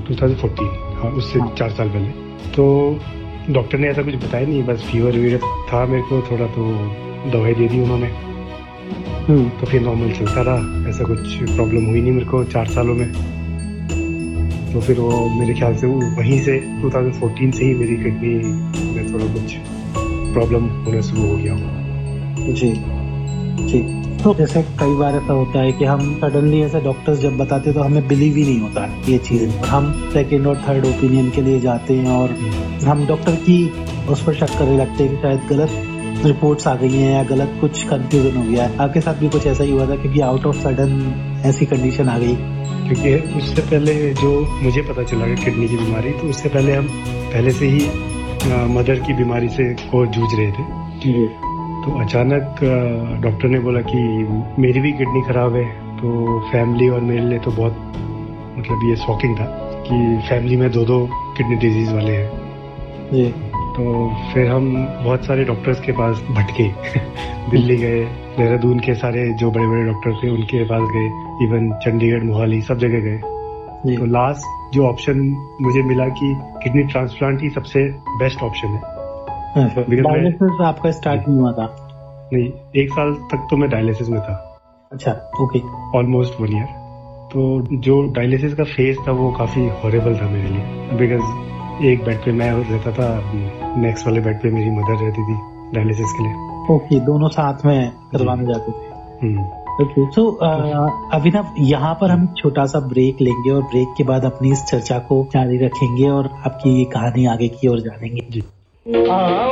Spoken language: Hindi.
2014, हाँ, उससे 4 साल पहले। तो डॉक्टर ने ऐसा कुछ बताया नहीं, बस फीवर वीवर था मेरे को थोड़ा, तो दवाई दे दी उन्होंने। तो फिर नॉर्मल चलता रहा, ऐसा कुछ प्रॉब्लम हुई नहीं मेरे को 4 सालों में। तो फिर वो मेरे ख्याल से वहीं से 2014 से ही मेरी किडनी में थोड़ा कुछ प्रॉब्लम होना शुरू हो गया। जी जी। तो जैसे कई बार ऐसा होता है कि हम सडनली ऐसे डॉक्टर्स जब बताते तो हमें बिलीव ही नहीं होता ये चीज, हम सेकंड और थर्ड ओपिनियन के लिए जाते हैं और हम डॉक्टर की उस पर शक करने लगते हैं कि शायद गलत रिपोर्ट्स आ गई हैं या गलत कुछ कंफ्यूजन हो गया है। आपके साथ भी कुछ ऐसा ही हुआ था क्योंकि आउट ऑफ सडन ऐसी कंडीशन आ गई? क्योंकि उससे पहले जो मुझे पता चला कि किडनी की बीमारी, तो उससे पहले हम पहले से ही मदर की बीमारी से को जूझ रहे थे। तो अचानक डॉक्टर ने बोला कि मेरी भी किडनी खराब है। तो फैमिली और मेरे लिए तो बहुत मतलब ये शॉकिंग था कि फैमिली में 2 किडनी डिजीज वाले हैं। जी। तो फिर हम बहुत सारे डॉक्टर्स के पास भटके दिल्ली गए, देहरादून के सारे जो बड़े बड़े डॉक्टर थे उनके पास गए, इवन चंडीगढ़, मोहाली, सब जगह गए। तो लास्ट जो ऑप्शन मुझे मिला कि किडनी ट्रांसप्लांट ही सबसे बेस्ट ऑप्शन है। डायलिसिस आपका स्टार्ट नहीं हुआ था? नहीं, 1 साल तक तो मैं डायलिसिस में था। अच्छा, ओके। Almost 1 year. तो जो डायलिसिस का फेज था वो काफी हॉरिबल था मेरे लिए, बिकॉज एक बेड पे मैं रहता था, नेक्स्ट वाले बेड पे मेरी मदर रहती थी डायलिसिस के लिए। ओके, दोनों साथ में करवाने जाते थे। ओके, तो अभिनव, यहाँ पर हम छोटा सा ब्रेक लेंगे और ब्रेक के बाद अपनी इस चर्चा को जारी रखेंगे और आपकी ये कहानी आगे की ओर जानेंगे। जी।